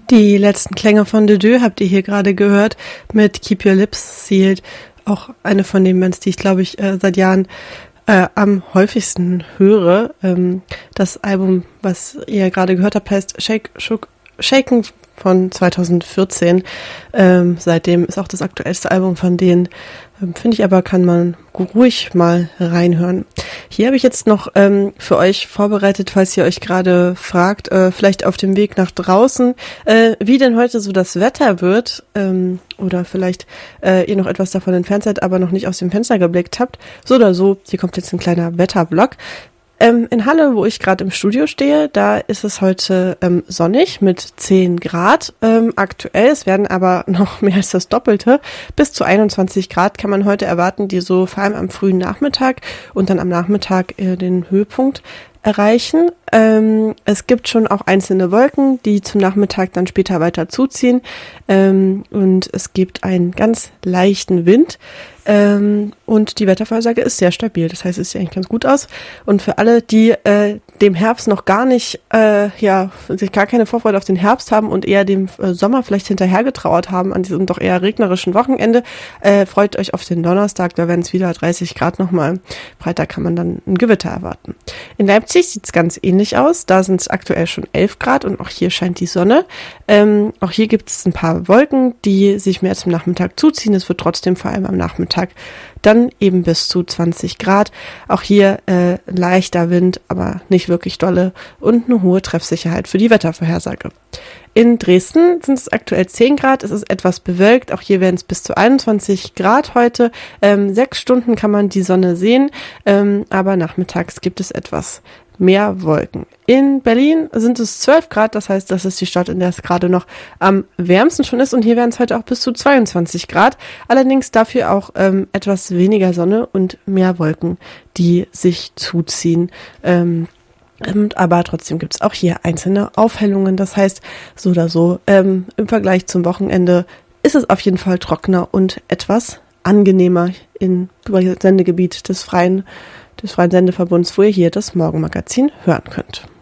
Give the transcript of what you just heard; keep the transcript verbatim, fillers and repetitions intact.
Die letzten Klänge von De Deux habt ihr hier gerade gehört mit Keep Your Lips Sealed. Auch eine von den Bands, die ich glaube ich äh, seit Jahren äh, am häufigsten höre. Ähm, das Album, was ihr gerade gehört habt, heißt Shake, Shook, Shaken von zwanzig vierzehn. Ähm, seitdem ist auch das aktuellste Album von denen. Ähm, Finde ich aber, kann man ruhig mal reinhören. Hier habe ich jetzt noch ähm, für euch vorbereitet, falls ihr euch gerade fragt, äh, vielleicht auf dem Weg nach draußen, äh, wie denn heute so das Wetter wird, ähm, oder vielleicht äh, ihr noch etwas davon entfernt seid, aber noch nicht aus dem Fenster geblickt habt. So oder so, hier kommt jetzt ein kleiner Wetterblock. Ähm, in Halle, wo ich gerade im Studio stehe, da ist es heute ähm, sonnig mit zehn Grad ähm, aktuell. Es werden aber noch mehr als das Doppelte. Bis zu einundzwanzig Grad kann man heute erwarten, die so vor allem am frühen Nachmittag und dann am Nachmittag äh, den Höhepunkt erreichen. Ähm, es gibt schon auch einzelne Wolken, die zum Nachmittag dann später weiter zuziehen. Ähm, und es gibt einen ganz leichten Wind. Ähm, und die Wettervorhersage ist sehr stabil. Das heißt, es sieht eigentlich ganz gut aus. Und für alle, die äh, dem Herbst noch gar nicht, äh, ja, sich gar keine Vorfreude auf den Herbst haben und eher dem äh, Sommer vielleicht hinterhergetrauert haben an diesem doch eher regnerischen Wochenende, äh, freut euch auf den Donnerstag. Da werden es wieder dreißig Grad nochmal. Freitag kann man dann ein Gewitter erwarten. In Leipzig sieht es ganz ähnlich aus. Da sind es aktuell schon elf Grad und auch hier scheint die Sonne. Ähm, auch hier gibt es ein paar Wolken, die sich mehr zum Nachmittag zuziehen. Es wird trotzdem vor allem am Nachmittag dann eben bis zu zwanzig Grad. Auch hier äh, leichter Wind, aber nicht wirklich dolle und eine hohe Treffsicherheit für die Wettervorhersage. In Dresden sind es aktuell zehn Grad, es ist etwas bewölkt, auch hier werden es bis zu einundzwanzig Grad heute. Ähm, sechs Stunden kann man die Sonne sehen, ähm, aber nachmittags gibt es etwas mehr Wolken. In Berlin sind es zwölf Grad, das heißt, das ist die Stadt, in der es gerade noch am wärmsten schon ist und hier werden es heute auch bis zu zweiundzwanzig Grad, allerdings dafür auch ähm, etwas weniger Sonne und mehr Wolken, die sich zuziehen. Ähm, aber trotzdem gibt es auch hier einzelne Aufhellungen, das heißt, so oder so, ähm, im Vergleich zum Wochenende ist es auf jeden Fall trockener und etwas angenehmer im Sendegebiet des freien des Freien Sendeverbunds, wo ihr hier das Morgenmagazin hören könnt.